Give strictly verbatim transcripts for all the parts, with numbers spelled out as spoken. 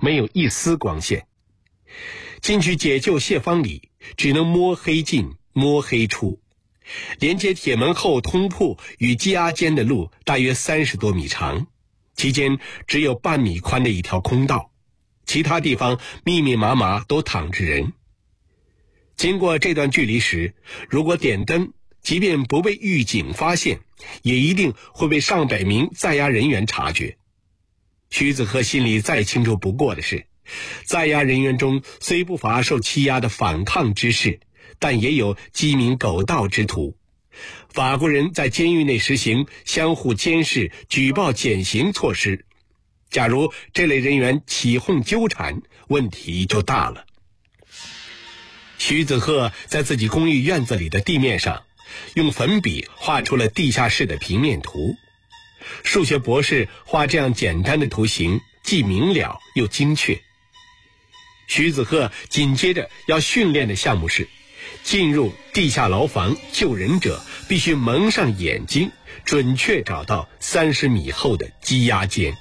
没有一丝光线。进去解救谢方礼，只能摸黑进摸黑出。连接铁门后通铺与羁押间的路大约三十多米长，其间只有半米宽的一条空道，其他地方密密麻麻都躺着人。经过这段距离时，如果点灯，即便不被狱警发现，也一定会被上百名在押人员察觉。徐子鹤心里再清楚不过的是，在押人员中虽不乏受欺压的反抗之士，但也有鸡鸣狗盗之徒。法国人在监狱内实行相互监视、举报减刑措施，假如这类人员起哄纠缠，问题就大了。徐子鹤在自己公寓院子里的地面上用粉笔画出了地下室的平面图。数学博士画这样简单的图形既明了又精确。徐子鹤紧接着要训练的项目是，进入地下牢房救人者必须蒙上眼睛，准确找到三十米后的羁押间。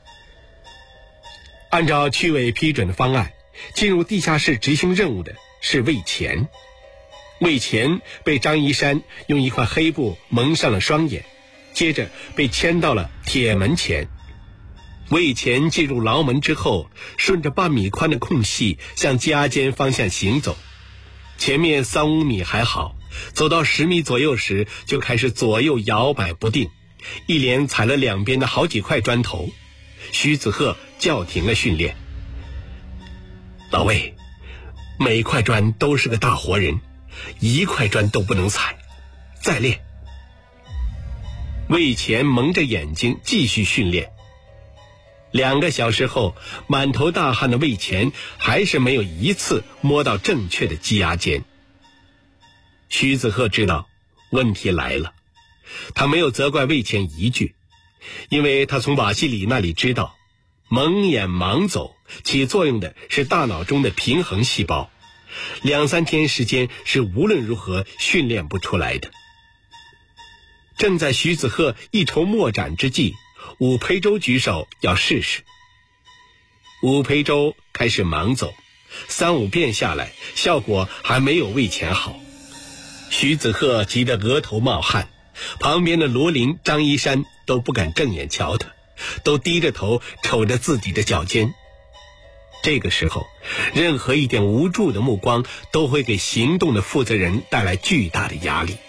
按照区委批准的方案，进入地下室执行任务的是魏乾。魏乾被张一山用一块黑布蒙上了双眼，接着被牵到了铁门前。魏乾进入牢门之后，顺着半米宽的空隙向羁押间方向行走。前面三五米还好，走到十米左右时就开始左右摇摆不定，一连踩了两边的好几块砖头。徐子鹤叫停了训练。老魏，每块砖都是个大活人，一块砖都不能踩，再练。魏乾蒙着眼睛继续训练。两个小时后，满头大汗的魏乾还是没有一次摸到正确的羁押间。徐子鹤知道问题来了，他没有责怪魏乾一句，因为他从瓦西里那里知道，蒙眼盲走起作用的是大脑中的平衡细胞，两三天时间是无论如何训练不出来的。正在徐子鹤一筹莫展之际，武培洲举手要试试。武培洲开始盲走，三五遍下来，效果还没有魏乾好。徐子鹤急得额头冒汗，旁边的罗林、张一山都不敢正眼瞧他，都低着头瞅着自己的脚尖。这个时候，任何一点无助的目光都会给行动的负责人带来巨大的压力。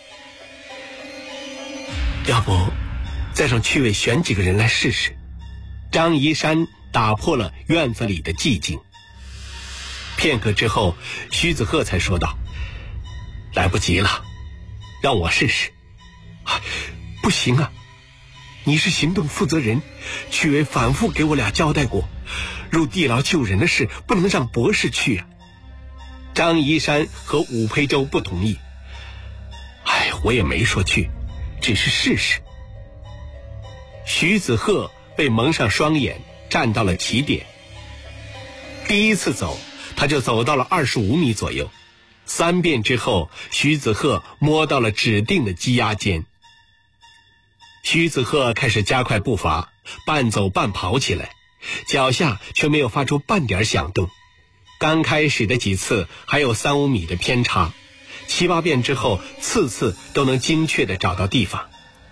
要不再让区委选几个人来试试。张一山打破了院子里的寂静。片刻之后，徐子鹤才说道：来不及了，让我试试。啊，不行啊，你是行动负责人，区委反复给我俩交代过，入地牢救人的事不能让博士去啊。张一山和武培洲不同意。哎，我也没说去，只是试试。徐子鹤被蒙上双眼，站到了起点。第一次走，他就走到了二十五米左右。三遍之后，徐子鹤摸到了指定的羁押间。徐子鹤开始加快步伐，半走半跑起来，脚下却没有发出半点响动。刚开始的几次还有三五米的偏差，七八遍之后，次次都能精确地找到地方。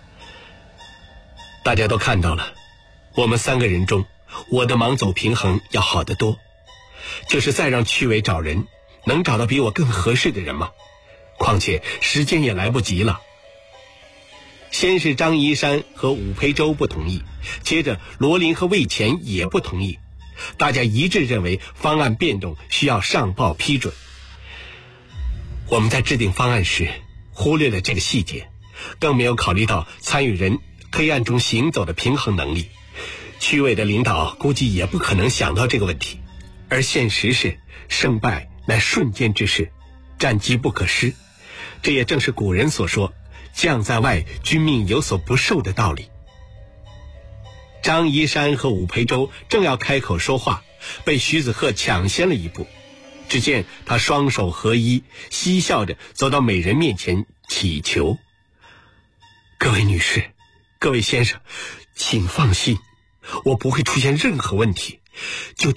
大家都看到了，我们三个人中，我的盲走平衡要好得多。就是再让区委找人，能找到比我更合适的人吗？况且时间也来不及了。先是张一山和武培洲不同意，接着罗林和魏乾也不同意，大家一致认为方案变动需要上报批准。我们在制定方案时忽略了这个细节，更没有考虑到参与人黑暗中行走的平衡能力。区委的领导估计也不可能想到这个问题，而现实是胜败乃瞬间之事，战机不可失。这也正是古人所说将在外，君命有所不受的道理。张一山和武培洲正要开口说话，被徐子鹤抢先了一步。只见他双手合一，嬉笑着走到美人面前祈求：各位女士，各位先生，请放心，我不会出现任何问题，就